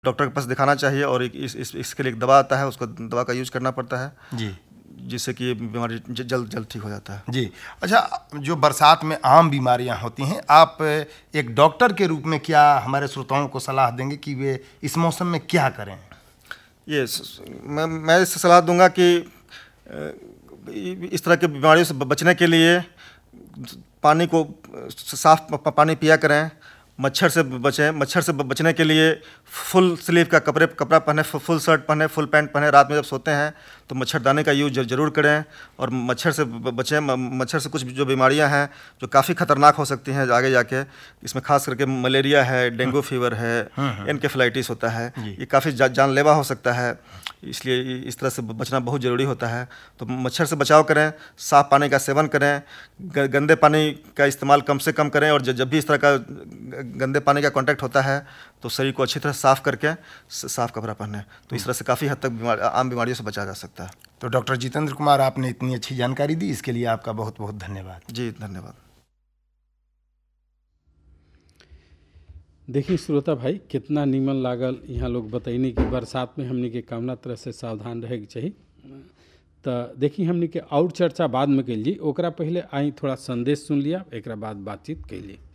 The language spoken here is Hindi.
डॉक्टर के पास दिखाना चाहिए और इसके लिए एक दवा आता है, उसको दवा का यूज़ करना पड़ता है जी, जिससे कि ये बीमारी जल्द ठीक हो जाता है। जी। अच्छा, जो बरसात में आम बीमारियां होती हैं, आप एक डॉक्टर के रूप में क्या हमारे श्रोताओं को सलाह देंगे कि वे इस मौसम में क्या करें? ये मैं इससे सलाह दूंगा कि इस तरह की बीमारियों से बचने के लिए पानी को साफ पानी पिया करें, मच्छर से बचें। मच्छर से बचने के लिए फुल स्लीव का कपड़ा पहने, फुल शर्ट पहने, फुल पैंट पहने। रात में जब सोते हैं तो मच्छरदानी का यूज ज़रूर करें और मच्छर से बचें। मच्छर से कुछ जो बीमारियां हैं जो काफ़ी ख़तरनाक हो सकती हैं आगे जाके, इसमें खास करके मलेरिया है, डेंगू फीवर है, एनकेफेलाइटिस होता है, ये काफ़ी जानलेवा हो सकता है। इसलिए इस तरह से बचना बहुत ज़रूरी होता है। तो मच्छर से बचाव करें, साफ़ पानी का सेवन करें, गंदे पानी का इस्तेमाल कम से कम करें और जब भी इस तरह का गंदे पानी का कांटेक्ट होता है तो शरीर को अच्छी तरह साफ़ करके साफ़ कपड़ा पहने। तो इस तरह से काफ़ी हद तक आम बीमारियों से बचा जा सकता है। तो डॉक्टर जितेंद्र कुमार, आपने इतनी अच्छी जानकारी दी, इसके लिए आपका बहुत बहुत धन्यवाद। जी, धन्यवाद। देखिए श्रोता भाई, कितना नीमन लागल यहाँ लोग बतैनी कि बरसात में हमने के कौना तरह से सावधान रहे के चाहिए। तो देखिए हमने के और चर्चा बाद में कैली, ओकरा पहले आई थोड़ा संदेश सुन लिया, एक बाद बातचीत कैली।